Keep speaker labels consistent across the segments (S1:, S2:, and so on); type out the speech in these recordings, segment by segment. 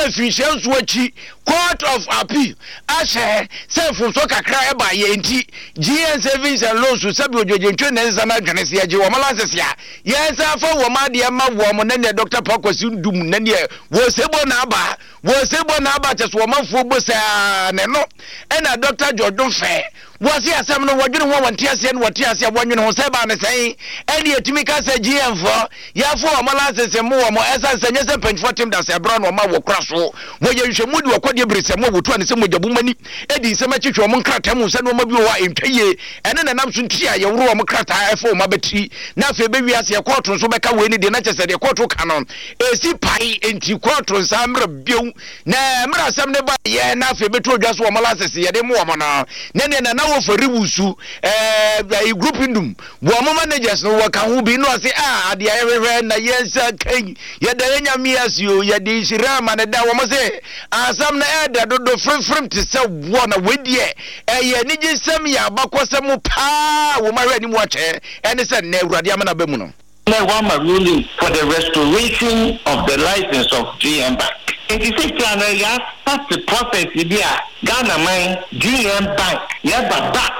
S1: finhyia so achi Court of Appeal ashe say for so kakra e ba ye nti GN Savings and Loans so sabi ojojenchwe na nsa na dwane se age wo malanse ya yes afa wo ma de ma wo mo na ne Dr. Pakwasi ndum na ne wo sebo na aba cheso wo manfo bo sa ne no e na Dr. Jordan Fe wasi asem no wadwene ho wantiase ne watiase abonwene ho se ba ne sen ene etimi ka se GM fo ya fo wo malanse se mo wo mo esa senye se penfo tim da se bro no ma wo kra so wo ye hwemudi wo kode brise mo wo to ne se mo jabumani edi se ma twetwe mo nkrata mu se no ma bi wo entwaye ene na nam so ntia ye woro mo krata efo ma beti na fe be wiase ye court so be ka we ni de na chese de court canon esi pai enti court sa mra biu na mra asem ne ba ye na fe be to dwaso wo malanse se ye de mo wo na ne na wo for ribusu group indum wo mo managers no wo ka ho bi no say ade ayehwe na yensa kan ye da nyame asio ye de shirama na da wo mo say asam na eda dodo frem te se wo na wedie ye ni gisem ya bakosem pa wo ma hwani mu ache ene se na awurade amana ba mu no
S2: One ruling for the restoration of the license of GM Bank. It is a plan that's the process here. Ghana mine GM Bank. Yeah, but back.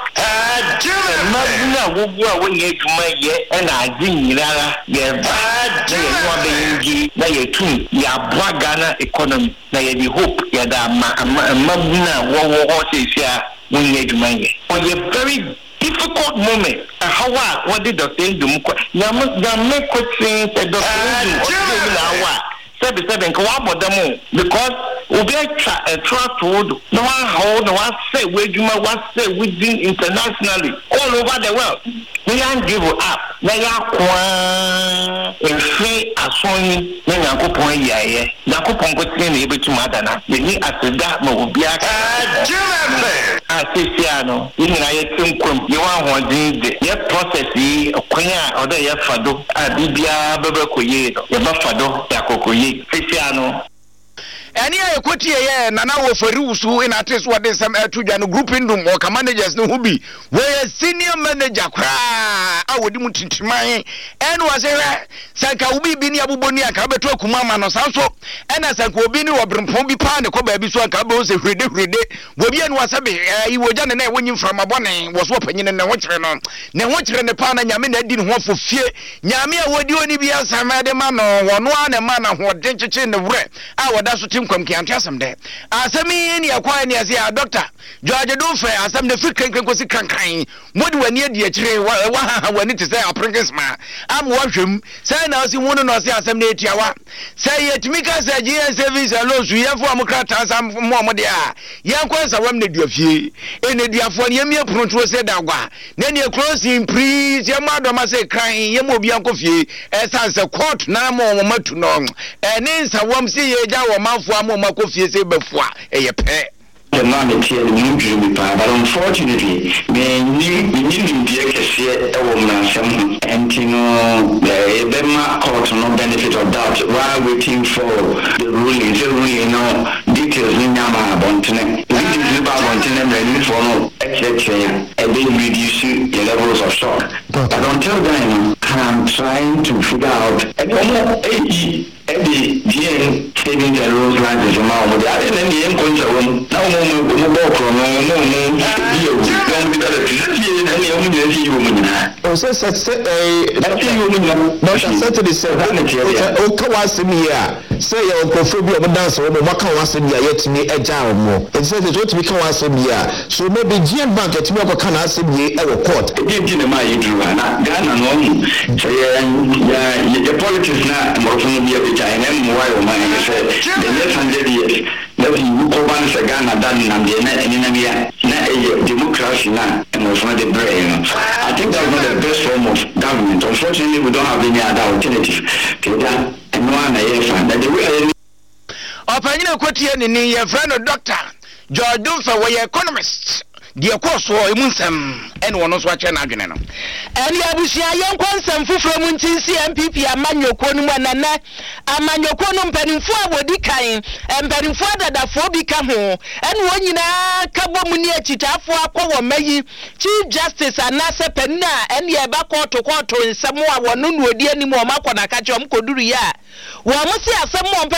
S2: When you and I didn't Ghana economy. Now you hope you are very difficult moment. How what did the thing do? Make questions the because we are trust wood. No one hold, no one say where you must say within internationally all over the world. We can't give up. We are in free as only when I go point yeah. Nako pongo tini ebe tu madana. Yeni aseda mo ubia. Asisiano. Yini na yetim kum. Yewa hwadi. Ye process yi kwanya oda ye fado. Bibia bebe koye. Ye ba fado ya kokoye. Asisiano.
S1: Any equity nana wo fariusu in at least what is some to group indum or managers no hubi where senior manager cry I would mutintimai and was a sanka ubi bini abuboni akabeto kumama no sanso and as a kobini or brimpombi pan the kobe so akabos a rede wobian wasabi he was done and winning from a bonnet was opening in the watcher no watcher and the pan and Yamina didn't want for fear Yamia would you any be as a madman or one a man who had denture in the red I would that's what kwam kiantia sam de asemi ni akwa ni ase a doctor George do fe asem de fi krenken kosi krankan modi wani adi akire wa wani te say aprinkes ma am wa hwem say na osi wonu no ase asem na etiawa say yetimi ka say GN Savings and Loans yefo amkrata asam mo de a yankwa sa wam na duafie ene duafo ne yemie pronto se dagwa na ne closing please yemado ma say kran yem obi ankofie esanse court na mo matu no ene nsa wam se ye ja wo manfo makofie se befua eye pe
S3: the man is here but unfortunately me need be kese e wo mnansem entino the court no benefit of doubt while waiting for the ruling no details ni nyama abontene details ba abontene me for no and then reduce the levels of shock but until then I'm trying to figure out the GN Savings and Loans lines is amount of that, and then the income say your phobia dance or what can was in yet to me a jar more. It says it's what we can was in here. So maybe GN Bank at me can ask me a court. Again, my Ghana no. So the politics now more from the China and my said the next 100 years. That you go back to Ghana done and the democracy now and was not the brain. I think that's not the best form of government. Unfortunately, we don't have any other alternative.
S1: Opanyina kwatie ni ye friend doctor George Dunfa we economist the course for emunsem and wono so ache na adwene no ene abusia yenkonsem fufuro mu ntinsi MPP amanyoko no manana amanyoko no mpanimfo abodi kan mpanimfo dadafo bi ka ho ene wonyina kabo mu ni achitafo akwo mayi Chief Justice anase penna ene ye ba koto nsemo a wono no odi anim o makọ na ka che o mkoduru ya wo mo si asem mo